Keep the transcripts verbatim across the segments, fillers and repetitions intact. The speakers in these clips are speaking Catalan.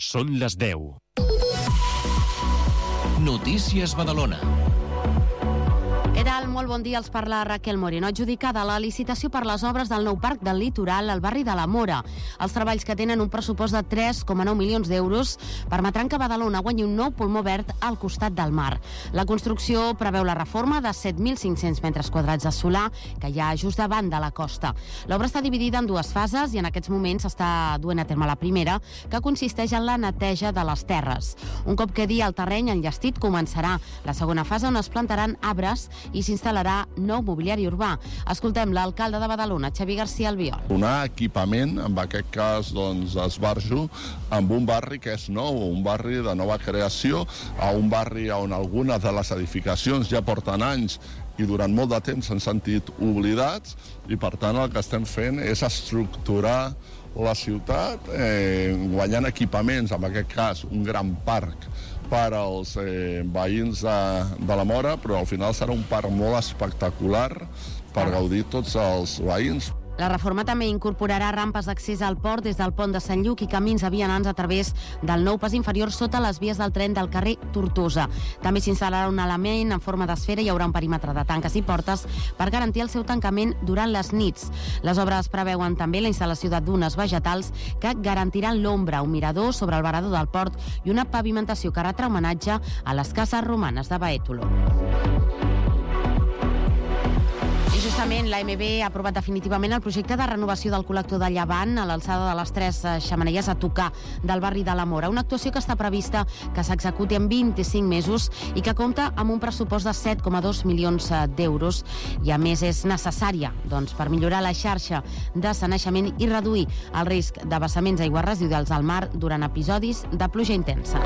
Són les deu. Notícies Badalona. Què tal? Molt bon dia, els parla Raquel Moreno. Adjudicada la licitació per les obres del nou parc del Litoral al barri de la Mora. Els treballs, que tenen un pressupost de tres coma nou milions d'euros, permetran que Badalona guanyi un nou pulmó verd al costat del mar. La construcció preveu la reforma de set mil cinc-cents metres quadrats de solar que hi ha just davant de la costa. L'obra està dividida en dues fases i en aquests moments s'està duent a terme la primera, que consisteix en la neteja de les terres. Un cop quedi el terreny enllestit, començarà la segona fase, on es plantaran arbres i s'instal·larà nou mobiliari urbà. Escoltem l'alcalde de Badalona, Xavi García Albiol. Donar equipament, en aquest cas doncs, esbarjo, amb un barri que és nou, un barri de nova creació, a un barri on algunes de les edificacions ja porten anys i durant molt de temps s'han sentit oblidats, i per tant el que estem fent és estructurar la ciutat, eh, guanyant equipaments, en aquest cas un gran parc per als eh, veïns de, de la Mora, però al final serà un parc molt espectacular per gaudir tots els veïns. La reforma també incorporarà rampes d'accés al port des del pont de Sant Lluc i camins de vianants a través del nou pas inferior sota les vies del tren del carrer Tortosa. També s'instal·larà un element en forma d'esfera i hi haurà un perímetre de tanques i portes per garantir el seu tancament durant les nits. Les obres preveuen també la instal·lació de dunes vegetals que garantiran l'ombra, un mirador sobre el varador del port i una pavimentació que retrà homenatge a les cases romanes de Baètolo. I justament l'A M B ha aprovat definitivament el projecte de renovació del col·lector de Llevant a l'alçada de les tres xemeneies a tocar del barri de la Mora. Una actuació que està prevista que s'executi en vint-i-cinc mesos i que compta amb un pressupost de set coma dos milions d'euros i a més és necessària doncs, per millorar la xarxa de sanejament i reduir el risc de vessaments d'aigües residuals al mar durant episodis de pluja intensa.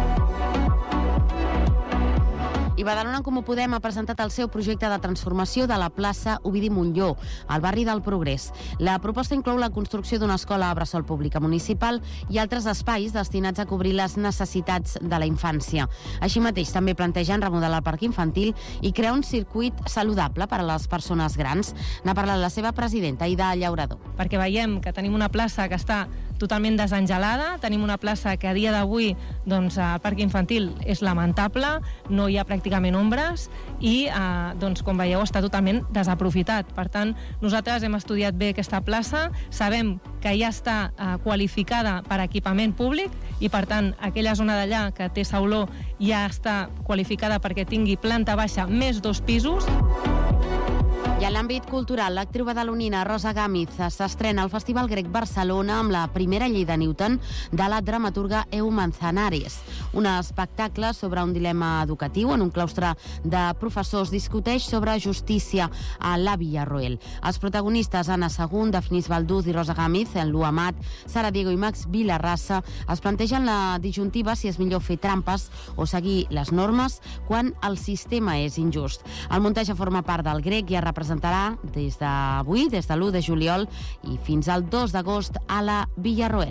I Badalona en Comú Podem ha presentat el seu projecte de transformació de la plaça Ovidi Montllor, al barri del Progrés. La proposta inclou la construcció d'una escola bressol pública municipal i altres espais destinats a cobrir les necessitats de la infància. Així mateix, també plantegen remodelar el parc infantil i crear un circuit saludable per a les persones grans. N'ha parlat la seva presidenta, Aida Llaurador. Perquè veiem que tenim una plaça que està totalment desengelada, tenim una plaça que a dia d'avui doncs, el parc infantil és lamentable, no hi ha pràcticament ombres i eh, doncs, com veieu està totalment desaprofitat. Per tant, nosaltres hem estudiat bé aquesta plaça, sabem que ja està eh, qualificada per equipament públic i per tant aquella zona d'allà que té sauló ja està qualificada perquè tingui planta baixa més dos pisos. I en l'àmbit cultural, l'actriu badalonina Rosa Gámez s'estrena al Festival Grec Barcelona amb la primera llei de Newton de la dramaturga Eu Manzanares. Un espectacle sobre un dilema educatiu en un claustre de professors discuteix sobre justícia a la Villarroel. Els protagonistes Anna Sagún, Dafnis Balduz i Rosa Gámez, en Lu Amat, Sara Diego i Max Vilarrasa es plantegen la disjuntiva si és millor fer trampes o seguir les normes quan el sistema és injust. El muntatge forma part del Grec i es representarà des d'avui, des de l'u de juliol i fins al dos d'agost a la Villarroel.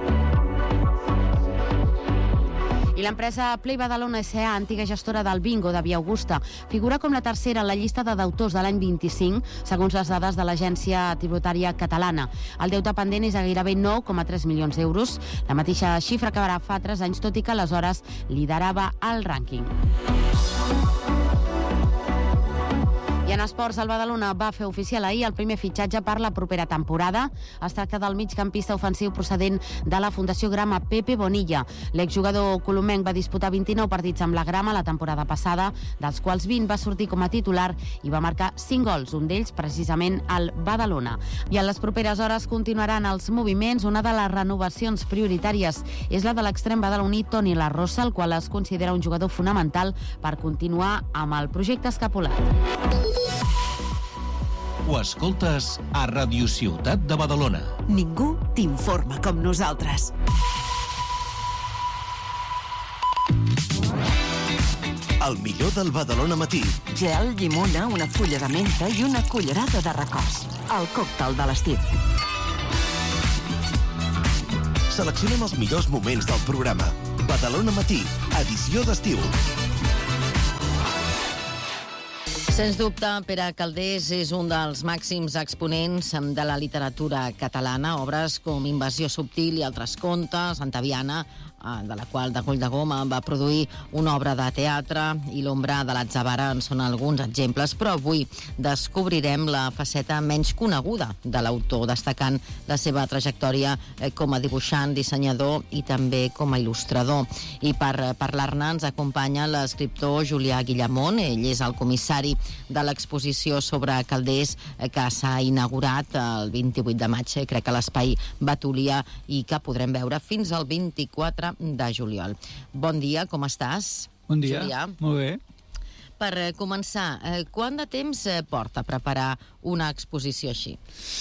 I l'empresa Play Badalona S A, antiga gestora del bingo de Via Augusta, figura com la tercera en la llista de deutors de l'any vint-i-cinc, segons les dades de l'Agència Tributària Catalana. El deute pendent és de gairebé nou coma tres milions d'euros, la mateixa xifra que va fa tres anys, tot i que aleshores liderava el rànquing. I en esports, el Badalona va fer oficial ahir el primer fitxatge per la propera temporada. Es tracta del migcampista ofensiu procedent de la Fundació Grama, Pepe Bonilla. L'exjugador colomenc va disputar vint-i-nou partits amb la Grama la temporada passada, dels quals vint va sortir com a titular i va marcar cinc gols, un d'ells precisament al Badalona. I en les properes hores continuaran els moviments. Una de les renovacions prioritàries és la de l'extrem badaloní Toni La Rosa, el qual es considera un jugador fonamental per continuar amb el projecte escapulat. Ho escoltes a Ràdio Ciutat de Badalona. Ningú t'informa com nosaltres. El millor del Badalona matí. Gel, llimona, una fulla de menta i una cullerada de recors. El còctel de l'estiu. Seleccionem els millors moments del programa. Badalona matí, edició d'estiu. Sens dubte, Pere Calders és un dels màxims exponents de la literatura catalana. Obres com Invasió subtil i altres contes, Santa Viana, de la qual de Coll de Goma va produir una obra de teatre i l'ombra de l'Atzavara en són alguns exemples, però avui descobrirem la faceta menys coneguda de l'autor, destacant la seva trajectòria com a dibuixant, dissenyador i també com a il·lustrador. I per parlar-ne ens acompanya l'escriptor Julià Guillamón. Ell és el comissari de l'exposició sobre Calders que s'ha inaugurat el vint-i-vuit de maig, crec que a l'Espai Batulia, i que podrem veure fins al vint-i-quatre de juliol. Bon dia, com estàs? Bon dia, Julià? Molt bé. Per començar, quant de temps porta preparar una exposició així?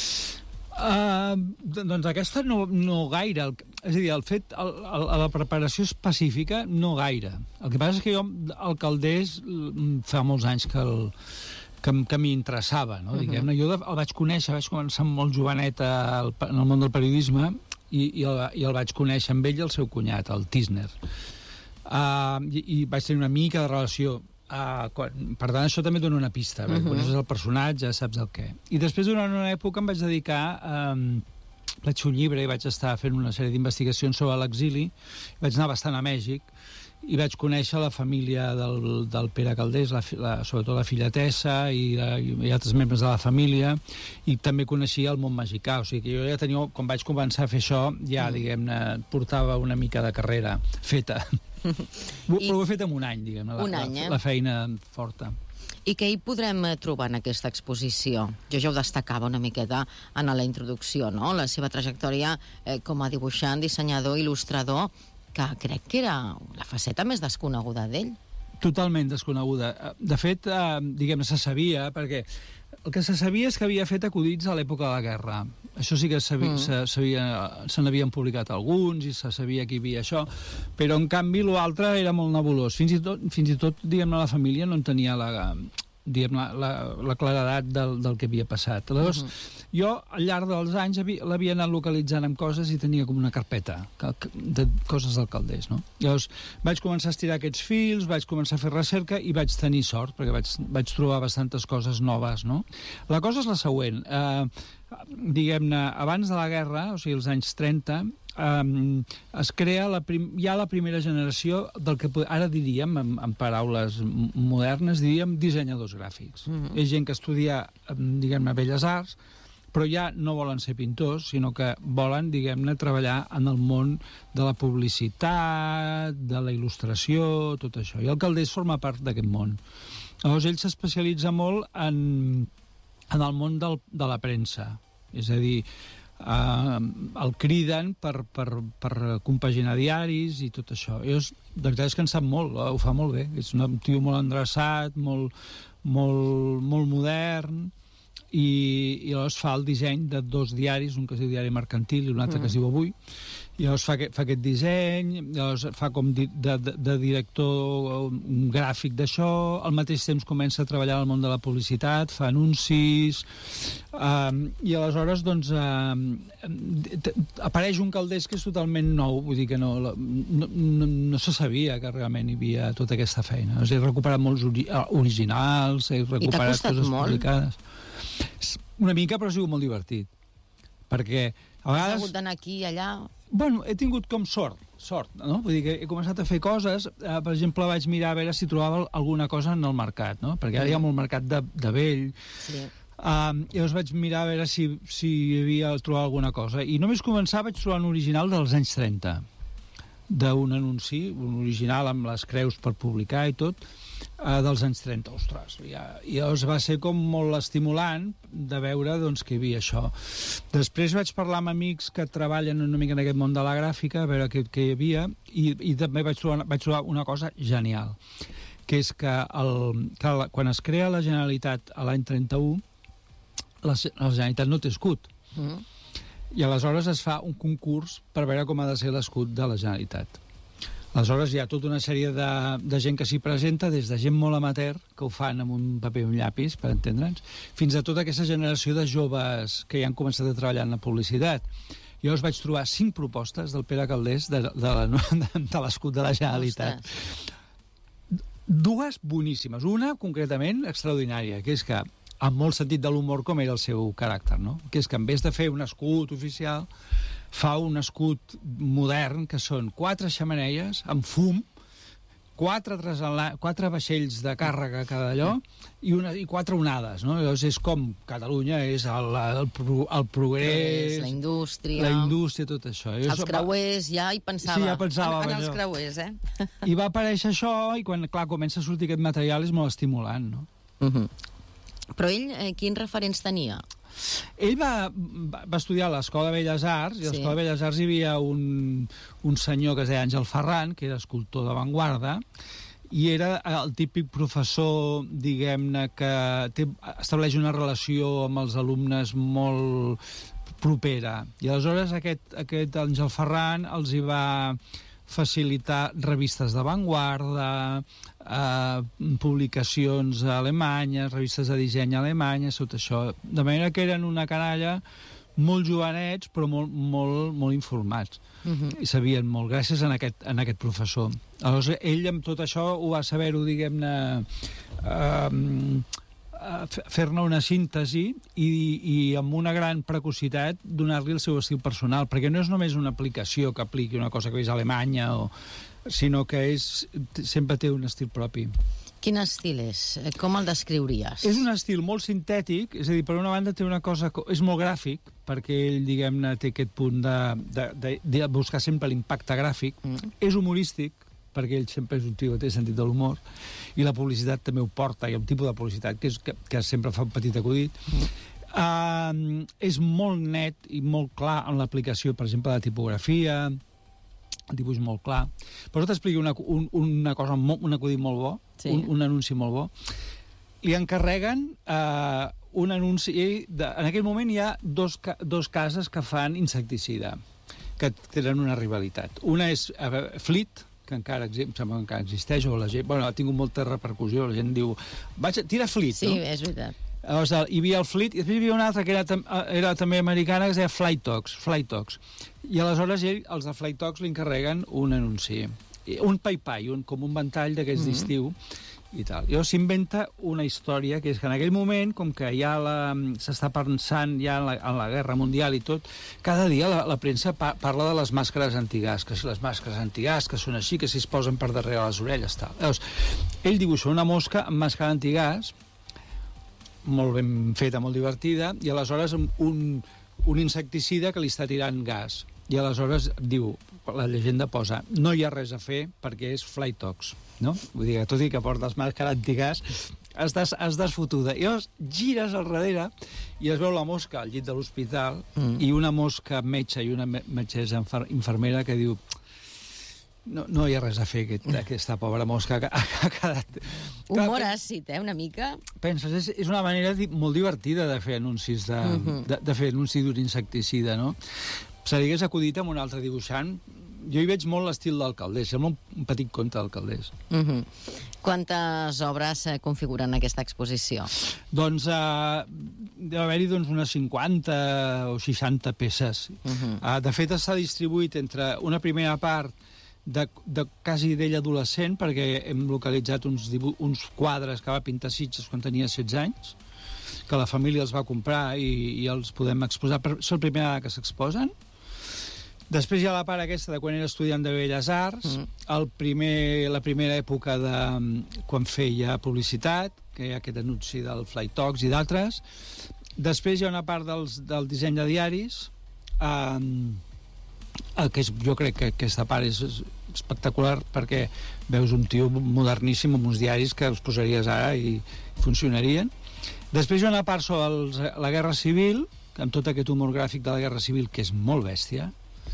Uh, doncs aquesta no, no gaire. És a dir, el fet, el, el, la preparació específica no gaire. El que passa és que jo, el Calders, fa molts anys que el que, que m'hi interessava, no? Uh-huh. Diguem-ne. Jo el vaig conèixer, vaig començar molt jovenet al, en el món del periodisme i, i, el, i el vaig conèixer amb ell i el seu cunyat, el Tisner. Uh, i, I vaig tenir una mica de relació. Uh, quan, per tant, això també dona una pista. Uh-huh. Coneixes el personatge, saps el què. I després, durant una època, em vaig dedicar a... Um, vaig fer un llibre i vaig estar fent una sèrie d'investigacions sobre l'exili. Vaig anar bastant a Mèxic i vaig conèixer la família del, del Pere Calders, la, la, sobretot la filla Tessa i, la, i altres membres de la família, i també coneixia el món mexicà. O sigui que jo ja tenia, quan vaig començar a fer això, ja, mm. diguem-ne, portava una mica de carrera feta. I... Però ho he fet en un any, diguem-ne, la, any, eh? la, la feina forta. I què hi podrem trobar en aquesta exposició? Jo ja ho destacava una miqueta en la introducció, no? La seva trajectòria eh, com a dibuixant, dissenyador, il·lustrador, que crec que era la faceta més desconeguda d'ell. Totalment desconeguda. De fet, eh, diguem-ne, se sabia, perquè el que se sabia és que havia fet acudits a l'època de la guerra. Això sí que sabia, mm. se, sabia, se n'havien publicat alguns i se sabia que hi havia això, però en canvi l'altre era molt nebulós. Fins i tot, fins i tot diguem-ne, la família no en tenia la, diguem, la, la, la claredat del, del que havia passat. Aleshores, mm-hmm. jo, al llarg dels anys, l'havia anat localitzant amb coses i tenia com una carpeta de coses del Calders, no? Llavors, vaig començar a estirar aquests fils, vaig començar a fer recerca i vaig tenir sort, perquè vaig, vaig trobar bastantes coses noves, no? La cosa és la següent. Eh, diguem-ne, abans de la guerra, o sigui, els anys trenta, Um, es crea la prim, ja la primera generació del que ara diríem, en, en paraules modernes, diríem dissenyadors gràfics. Mm-hmm. És gent que estudia, diguem-ne, Belles Arts, però ja no volen ser pintors, sinó que volen, diguem-ne, treballar en el món de la publicitat, de la il·lustració, tot això. I el Calders forma part d'aquest món. Llavors, ell s'especialitza molt en, en el món del, de la premsa. És a dir, Uh, el criden per, per, per compaginar diaris i tot això. I és, de veritat és que en sap molt, ho fa molt bé. És un tio molt endreçat, molt, molt, molt modern, i, i llavors fa el disseny de dos diaris, un que es diu Diari Mercantil i un altre mm. que es diu Avui. I llavors fa, fa aquest disseny, llavors fa com di, de, de, de director gràfic d'això, al mateix temps comença a treballar al món de la publicitat, fa anuncis, um, i aleshores doncs um, apareix un Calders que és totalment nou, vull dir que no, no, no, no se sabia que realment hi havia tota aquesta feina. O sigui, he recuperat molts ori originals, he recuperat coses molt? publicades. Una mica, però ha sigut molt divertit. Perquè a vegades... Has hagut d'anar aquí i allà... Bueno, he tingut com sort, sort, no? Vull dir que he començat a fer coses, eh, per exemple, vaig mirar a veure si trobava alguna cosa en el mercat, no? Perquè ara hi ha molt mercat de, de vell. Sí. Um, llavors vaig mirar a veure si, si hi havia trobat alguna cosa. I només començar vaig trobar un original dels anys trenta, d'un anunci, un original amb les creus per publicar i tot, uh, dels anys trenta, ostres. I, I llavors va ser com molt estimulant de veure doncs, que hi havia això. Després vaig parlar amb amics que treballen una mica en aquest món de la gràfica, a veure què, què hi havia, i, i també vaig trobar, vaig trobar una cosa genial, que és que, el, que la, quan es crea la Generalitat a l'any trenta-u, la, la Generalitat no té escut. Mm. I aleshores es fa un concurs per veure com ha de ser l'escut de la Generalitat. Aleshores hi ha tota una sèrie de, de gent que s'hi presenta, des de gent molt amateur, que ho fan amb un paper i un llapis, per entendre'ns, fins a tota aquesta generació de joves que ja han començat a treballar en la publicitat. Llavors vaig trobar cinc propostes del Pere Calders de, de, de, de l'escut de la Generalitat. Ostres. Dues boníssimes. Una, concretament, extraordinària, que és que amb molt sentit de l'humor com era el seu caràcter, no? Que és que en vez de fer un escut oficial fa un escut modern, que són quatre xemeneies amb fum, quatre, traslà, quatre vaixells de càrrega cada allò i, una, i quatre onades, no? Llavors és com Catalunya, és el, el, el progrés... La indústria... La indústria, tot això. Els jo, creuers, ja hi pensava. Sí, ja pensava. En, en els creuers, eh? I va aparèixer això, i quan, clar, comença a sortir aquest material és molt estimulant, no? Uh-huh. Però ell, eh, quins referents tenia? Ell va, va estudiar a l'Escola de Belles Arts, i a l'Escola de Belles Arts hi havia un, un senyor que es deia Àngel Ferran, que era escultor d'avantguarda, i era el típic professor, diguem-ne, que té, estableix una relació amb els alumnes molt propera. I aleshores aquest, aquest Àngel Ferran els hi va facilitar revistes d'avantguarda, eh, publicacions alemanyes, revistes de disseny alemanyes, tot això. De manera que eren una canalla molt jovenets, però molt, molt, molt informats. Uh-huh. I sabien molt, gràcies a aquest, a aquest professor. Aleshores, ell amb tot això ho va saber-ho, diguem-ne, eh, fer-ne una síntesi i, i amb una gran precocitat donar-li el seu estil personal, perquè no és només una aplicació que apliqui una cosa que és a Alemanya, o, sinó que és, sempre té un estil propi. Quin estil és? Com el descriuries? És un estil molt sintètic, és a dir, per una banda té una cosa... És molt gràfic, perquè ell, diguem-ne, té aquest punt de, de, de, de buscar sempre l'impacte gràfic. Mm. És humorístic, perquè ell sempre és un tio que té sentit de l'humor, i la publicitat també ho porta, hi ha un tipus de publicitat que, és, que, que sempre fa un petit acudit. Mm. Uh, és molt net i molt clar en l'aplicació, per exemple, de la tipografia, el dibuix molt clar. Però t'explico una, un, una cosa, un acudit molt bo, sí. un, un anunci molt bo. Li encarreguen uh, un anunci... De, en aquell moment hi ha dos, dos cases que fan insecticida, que tenen una rivalitat. Una és uh, Fleet, que encara, em sembla que encara existeix, o la gent, bueno, ha tingut molta repercussió, la gent diu, vaig a, tira Fleet, sí, no? Sí, és veritat. Llavors, hi havia el Fleet, i després hi havia una altra que era, era també americana, que es deia Flytox, Flytox. I aleshores ell, els de Flytox li encarreguen un anunci, un pai-pai, un, com un ventall d'aquests mm-hmm. d'estiu, i tal. Llavors s'inventa una història, que és que en aquell moment, com que ja s'està pensant ja en la, en la Guerra Mundial i tot, cada dia la, la premsa pa, parla de les màscares antigàs, que si les màscares antigàs, que són així, que si es posen per darrere les orelles, tal. Llavors, ell dibuixa una mosca amb màscara antigàs, molt ben feta, molt divertida, i aleshores un, un insecticida que li està tirant gas. I aleshores diu, la llegenda posa, no hi ha res a fer perquè és Flytox, no? Vull dir que tot i que portes màscara antigàs, estàs, estàs fotuda. I llavors gires al darrere i es veu la mosca al llit de l'hospital mm. i una mosca metge i una metgessa infermera que diu no, no hi ha res a fer, aquest, aquesta pobra mosca que ha, ha quedat... Humor àcid, eh, una mica. Penses, és, és una manera di molt divertida de fer anuncis, de, uh -huh. de, de fer anuncis d'un insecticida, no? Se li hagués acudit amb un altre dibuixant. Jo hi veig molt l'estil del Caldés, sembla un petit conte del Caldés. Uh -huh. Quantes obres eh, configuren aquesta exposició? Doncs uh, deu haver-hi doncs, unes cinquanta o seixanta peces. Uh -huh. uh, de fet, s'ha distribuït entre una primera part de, de quasi d'ell adolescent, perquè hem localitzat uns, uns quadres que va pintar Sitges quan tenia setze anys, que la família els va comprar i, i els podem exposar. És la primera vegada que s'exposen. Després hi ha la part aquesta de quan era estudiant de Belles Arts, mm. el primer, la primera època de quan feia publicitat, que hi ha aquest anunci del Flytox i d'altres. Després hi ha una part dels, del disseny de diaris, eh, que és, jo crec que aquesta part és espectacular perquè veus un tio moderníssim amb uns diaris que els posaries ara i funcionarien. Després hi ha una part sobre els, la Guerra Civil, amb tot aquest humor gràfic de la Guerra Civil, que és molt bèstia.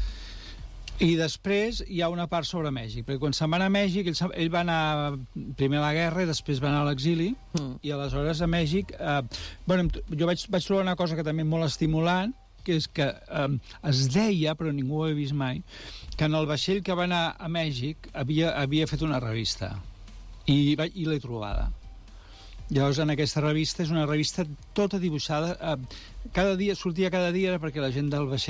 I després hi ha una part sobre Mèxic, perquè quan se'n va anar a Mèxic, ell, ell va anar primer a la guerra i després va anar a l'exili, mm. i aleshores a Mèxic... Eh, bueno, jo vaig, vaig trobar una cosa que també és molt estimulant, que és que eh, es deia, però ningú ho havia vist mai, que en el vaixell que va anar a Mèxic havia, havia fet una revista, i, i l'he trobada. Llavors, en aquesta revista, és una revista tota dibuixada. Eh, cada dia, sortia cada dia perquè la gent del vaixell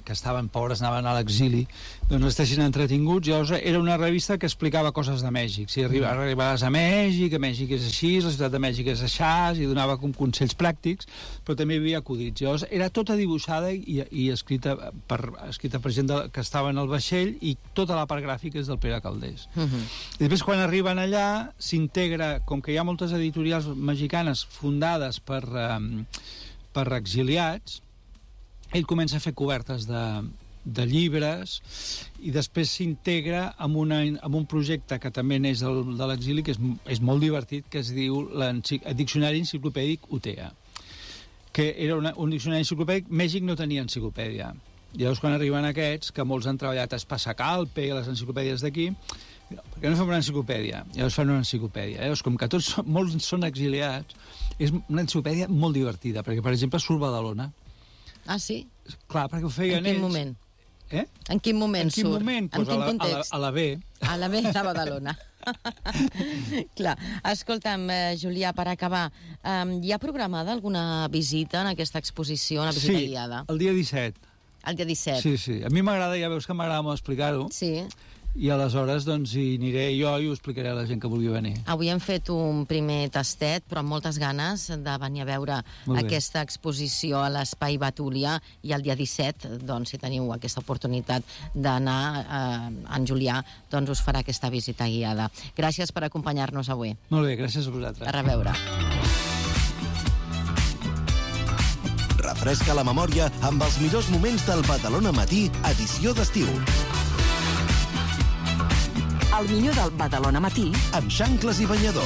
que estaven pobres, anaven a l'exili, doncs estessin entretinguts. Llavors era una revista que explicava coses de Mèxic. Si arriba, arribaves a Mèxic, a Mèxic és així, la ciutat de Mèxic és així, i donava com consells pràctics, però també hi havia acudits. Llavors era tota dibuixada i, i escrita, per, escrita per gent de, que estava en el vaixell, i tota la part gràfica és del Pere Calders. Uh -huh. I després, quan arriben allà, s'integra, com que hi ha moltes editorials mexicanes fundades per, um, per exiliats, ell comença a fer cobertes de, de llibres i després s'integra amb, una, amb un projecte que també neix del, de l'exili, que és, és molt divertit, que es diu el Diccionari Enciclopèdic U T E A, que era una, un diccionari enciclopèdic. Mèxic no tenia enciclopèdia. Llavors, quan arriben aquests, que molts han treballat a Espasacalpe, a les enciclopèdies d'aquí, per què no fem una enciclopèdia? Llavors fan una enciclopèdia. Llavors, com que tots són, molts són exiliats, és una enciclopèdia molt divertida, perquè, per exemple, surt Badalona. Ah, sí? Clar, perquè ho feien ells... En quin ells. moment? Eh? En quin moment surt? En quin surt? moment? Pues en quin a, la, context? a, la, a la B. A la B de Badalona. Clar. Escolta'm, eh, Julià, per acabar, eh, hi ha programada alguna visita en aquesta exposició, una visita sí, guiada? el dia disset. El dia disset? Sí, sí. A mi m'agrada, ja veus que m'agrada molt explicar-ho. Sí. I aleshores, doncs, hi aniré jo i ho explicaré a la gent que vulgui venir. Avui hem fet un primer tastet, però amb moltes ganes de venir a veure aquesta exposició a l'Espai Batúlia, i el dia disset, doncs, si teniu aquesta oportunitat d'anar, eh, en Julià, doncs us farà aquesta visita guiada. Gràcies per acompanyar-nos avui. Molt bé, gràcies a vosaltres. A reveure. Refresca la memòria amb els millors moments del Badalona Matí, edició d'estiu. El millor del Badalona Matí amb xancles i banyador.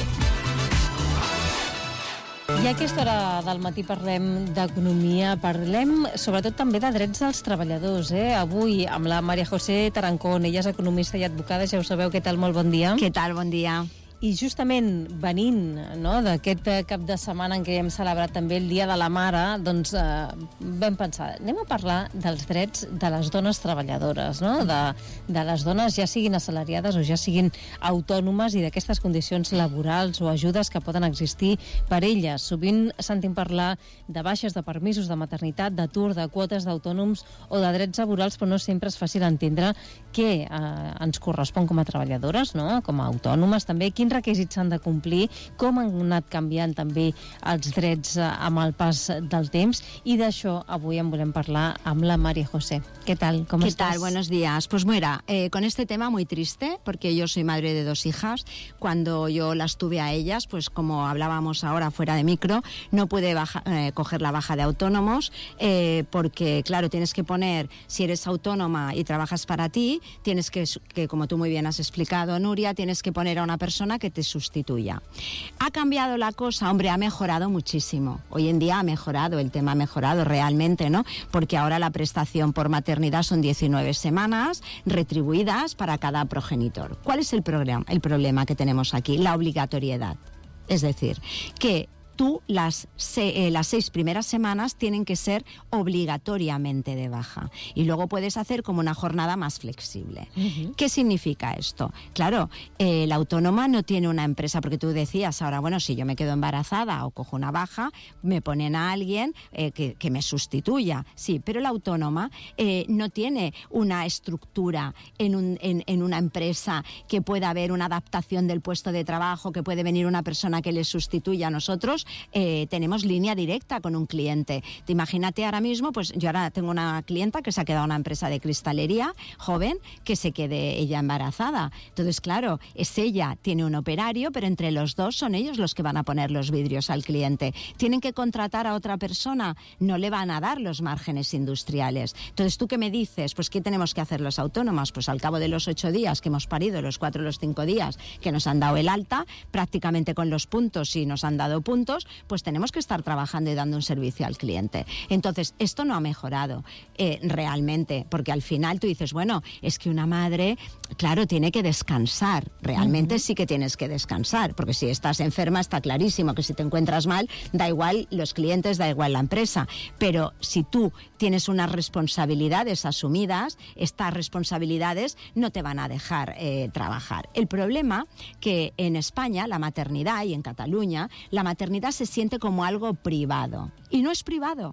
I a aquesta hora del matí parlem d'economia, parlem sobretot també de drets dels treballadors. Eh? Avui amb la Maria José Tarancón, ella és economista i advocada, ja ho sabeu. Què tal? Molt bon dia. Què tal? Bon dia. I justament venint, no, d'aquest cap de setmana en què hem celebrat també el Dia de la Mare, doncs eh, vam pensar, anem a parlar dels drets de les dones treballadores, no? de, de les dones ja siguin assalariades o ja siguin autònomes, i d'aquestes condicions laborals o ajudes que poden existir per elles. Sovint sentim parlar de baixes de permisos de maternitat, d'atur, de quotes d'autònoms o de drets laborals, però no sempre és fàcil entendre què eh, ens correspon com a treballadores, no? Com a autònomes també, quins requisits s'han de complir, com han anat canviant també els drets amb el pas del temps, i d'això avui en volem parlar amb la María José. ¿Qué tal? ¿Cómo ¿Qué estás? tal? Buenos días. Pues mira, eh, con este tema muy triste, porque yo soy madre de dos hijas. Cuando yo las tuve a ellas, pues como hablábamos ahora fuera de micro, no pude baja, eh, coger la baja de autónomos, eh, porque claro, tienes que poner, si eres autónoma y trabajas para ti, tienes que, que, como tú muy bien has explicado, Nuria, tienes que poner a una persona que te sustituya. ¿Ha cambiado la cosa? Hombre, ha mejorado muchísimo. Hoy en día ha mejorado, el tema ha mejorado realmente, ¿no? Porque ahora la prestación por maternidad son diecinueve semanas retribuidas para cada progenitor. ¿Cuál es el problema, el problema que tenemos aquí? La obligatoriedad. Es decir, que tú las, se, eh, las seis primeras semanas tienen que ser obligatoriamente de baja. Y luego puedes hacer como una jornada más flexible. Uh-huh. ¿Qué significa esto? Claro, eh, la autónoma no tiene una empresa, porque tú decías ahora, bueno, si yo me quedo embarazada o cojo una baja, me ponen a alguien eh, que, que me sustituya. Sí, pero la autónoma eh, no tiene una estructura en, un, en, en una empresa, que pueda haber una adaptación del puesto de trabajo, que puede venir una persona que le sustituya a nosotros. Eh, tenemos línea directa con un cliente. Te imagínate ahora mismo, pues yo ahora tengo una clienta que se ha quedado en una empresa de cristalería, joven, que se quede ella embarazada. Entonces, claro, es ella, tiene un operario, pero entre los dos son ellos los que van a poner los vidrios al cliente. Tienen que contratar a otra persona, no le van a dar los márgenes industriales. Entonces, ¿tú qué me dices? Pues, ¿qué tenemos que hacer los autónomos? Pues al cabo de los ocho días que hemos parido, los cuatro o los cinco días que nos han dado el alta, prácticamente con los puntos, si nos han dado puntos, pues tenemos que estar trabajando y dando un servicio al cliente. Entonces, esto no ha mejorado eh, realmente, porque al final tú dices, bueno, es que una madre, claro, tiene que descansar. Realmente uh-huh. sí que tienes que descansar, porque si estás enferma está clarísimo que si te encuentras mal, da igual los clientes, da igual la empresa. Pero si tú tienes unas responsabilidades asumidas, estas responsabilidades no te van a dejar eh, trabajar. El problema que en España la maternidad, y en Cataluña, la maternidad se siente como algo privado. Y no es privado.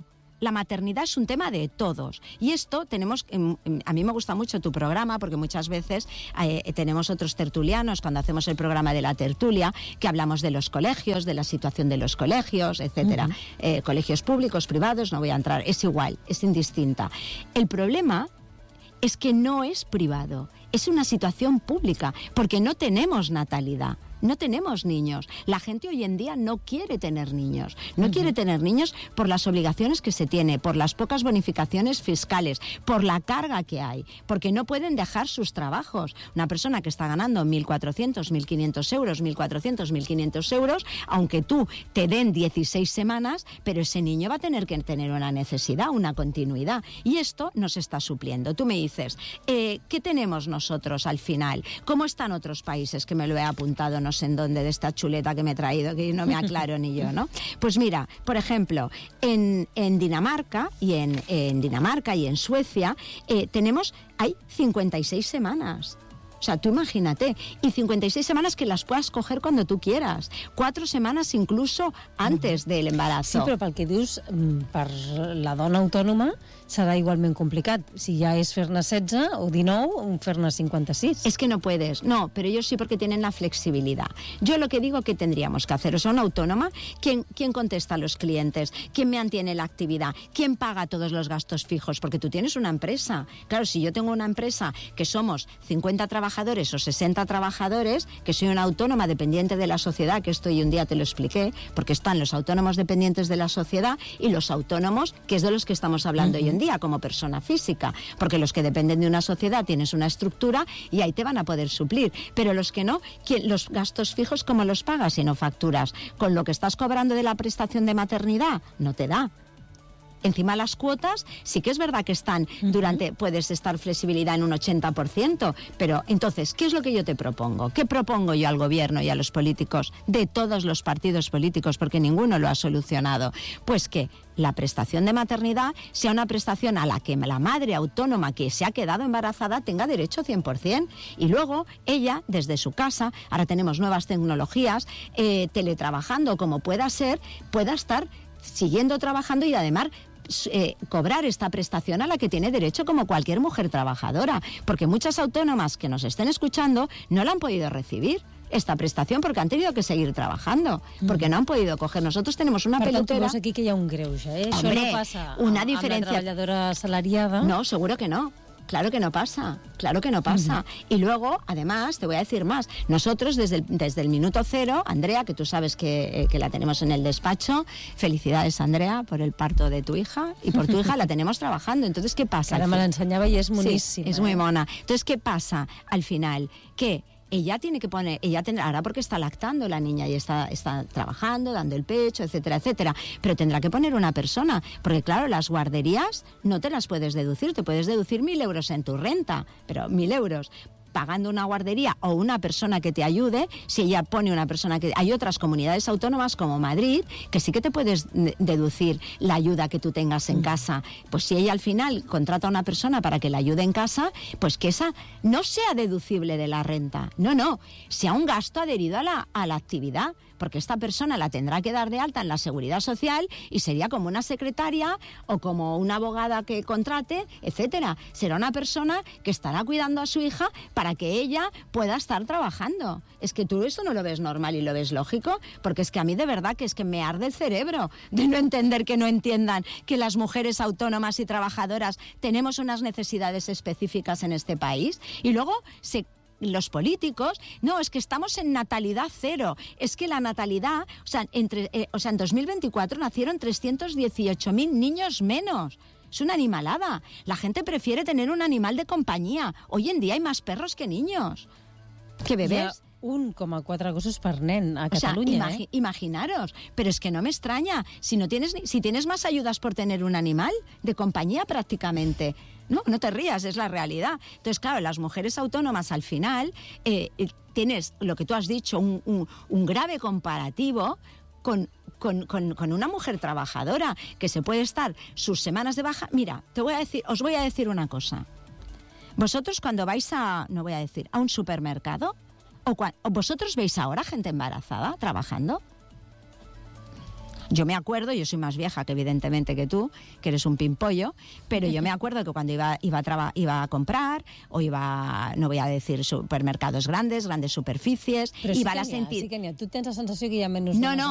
la maternidad es un tema de todos. Y esto tenemos, a mí me gusta mucho tu programa, porque muchas veces eh, tenemos otros tertulianos cuando hacemos el programa de la tertulia, que hablamos de los colegios, de la situación de los colegios, etcétera. Uh-huh. Eh, colegios públicos, privados, no voy a entrar, es igual, es indistinta. El problema es que no es privado, es una situación pública, porque no tenemos natalidad. No tenemos niños. La gente hoy en día no quiere tener niños. No uh-huh. quiere tener niños por las obligaciones que se tiene, por las pocas bonificaciones fiscales, por la carga que hay, porque no pueden dejar sus trabajos. Una persona que está ganando mil cuatrocientos, mil quinientos euros, mil cuatrocientos, mil quinientos euros, aunque tú te den dieciséis semanas, pero ese niño va a tener que tener una necesidad, una continuidad. Y esto nos está supliendo. Tú me dices, eh, ¿qué tenemos nosotros al final? ¿Cómo están otros países? Que me lo he apuntado, no en dónde, de esta chuleta que me he traído, que no me aclaro ni yo, ¿no? Pues mira, por ejemplo, en, en Dinamarca y en, en Dinamarca y en Suecia eh, tenemos, hay cincuenta y seis semanas. O sea, tú imagínate, y cincuenta y seis semanas que las puedas coger cuando tú quieras, cuatro semanas incluso antes del embarazo. Sí, però pel que dius, per la dona autònoma serà igualment complicat. Si ya es fer-ne setze o dinou, fer-ne cincuenta-seis. Es que no puedes, no, pero ellos sí porque tienen la flexibilidad. Yo lo que digo que tendríamos que hacer, o sea, una autónoma, ¿quién, quién contesta a los clientes? ¿Quién mantiene la actividad? ¿Quién paga todos los gastos fijos? Porque tú tienes una empresa. Claro, si yo tengo una empresa que somos cincuenta trabajadores o sesenta trabajadores, que soy una autónoma dependiente de la sociedad, que esto hoy un día te lo expliqué, porque están los autónomos dependientes de la sociedad y los autónomos, que es de los que estamos hablando uh-huh. hoy en día, como persona física, porque los que dependen de una sociedad tienes una estructura y ahí te van a poder suplir, pero los que no, ¿quién, los gastos fijos cómo los pagas si no facturas? Con lo que estás cobrando de la prestación de maternidad, no te da. Encima las cuotas sí que es verdad que están durante, puedes estar flexibilidad en un ochenta por ciento, pero entonces, ¿qué es lo que yo te propongo? ¿Qué propongo yo al gobierno y a los políticos de todos los partidos políticos, porque ninguno lo ha solucionado? Pues que la prestación de maternidad sea una prestación a la que la madre autónoma que se ha quedado embarazada tenga derecho cien por ciento. Y luego ella, desde su casa, ahora tenemos nuevas tecnologías, eh, teletrabajando como pueda ser, pueda estar siguiendo trabajando y además Eh, cobrar esta prestación a la que tiene derecho como cualquier mujer trabajadora, porque muchas autónomas que nos estén escuchando no la han podido recibir esta prestación porque han tenido que seguir trabajando, porque no han podido coger. Nosotros tenemos una per tant, pelotera... tu veus aquí que hi ha un greuge, eh? Hombre, això no passa una amb, diferencia... amb la treballadora assalariada. No, seguro que no. Claro que no pasa, claro que no pasa. Uh-huh. Y luego, además, te voy a decir más. Nosotros, desde el, desde el minuto cero, Andrea, que tú sabes que, eh, que la tenemos en el despacho, felicidades, Andrea, por el parto de tu hija, y por tu hija la tenemos trabajando. Entonces, ¿qué pasa? Ara me l'ensenyava i és moníssima. Sí, es muy mona. Entonces, ¿qué pasa al final? Que ella tiene que poner, ella tendrá, ahora porque está lactando la niña y está, está trabajando, dando el pecho, etcétera, etcétera, pero tendrá que poner una persona, porque claro, las guarderías no te las puedes deducir, te puedes deducir mil euros en tu renta, pero mil euros pagando una guardería o una persona que te ayude, si ella pone una persona que... Hay otras comunidades autónomas como Madrid que sí que te puedes deducir la ayuda que tú tengas en casa. Pues si ella al final contrata a una persona para que la ayude en casa, pues que esa no sea deducible de la renta. No, no, sea un gasto adherido a la, a la actividad, porque esta persona la tendrá que dar de alta en la Seguridad Social y sería como una secretaria o como una abogada que contrate, etcétera. Será una persona que estará cuidando a su hija para que ella pueda estar trabajando. Es que tú eso no lo ves normal y lo ves lógico, porque es que a mí de verdad que es que me arde el cerebro de no entender que no entiendan que las mujeres autónomas y trabajadoras tenemos unas necesidades específicas en este país y luego se... Los políticos, no, es que estamos en natalidad cero, es que la natalidad, o sea, entre, eh, o sea en dos mil veinticuatro nacieron trescientos dieciocho mil niños menos. Es una animalada. La gente prefiere tener un animal de compañía. Hoy en día hay más perros que niños, que bebés. Ja. un coma quatre gossos per nen a Catalunya, o sea, imagi- eh? imaginaros, pero es que no me extraña, si no tienes, si tienes más ayudas por tener un animal de compañía prácticamente, no, no te rías, es la realidad. Entonces, claro, las mujeres autónomas al final eh, tienes, lo que tú has dicho, un, un, un grave comparativo con, con, con, con una mujer trabajadora que se puede estar sus semanas de baja. Mira, te voy a decir, os voy a decir una cosa. Vosotros cuando vais a, no voy a decir, a un supermercado, ¿O, cua- ¿O vosotros veis ahora gente embarazada trabajando? Yo me acuerdo, yo soy más vieja que evidentemente que tú, que eres un pimpollo, pero yo me acuerdo que cuando iba, iba, a, traba, iba a comprar, o iba, no voy a decir supermercados grandes, grandes superficies, Però iba sí a la que n'hi ha, sentir... sí que n'hi ha. Tu tens la sensació que hi ha menys No, dones no,